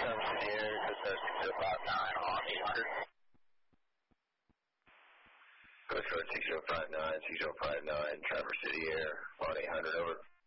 Traverse City Air, just 6059 on 800. Coast Guard 6059, 6059, Traverse City Air on 800, over.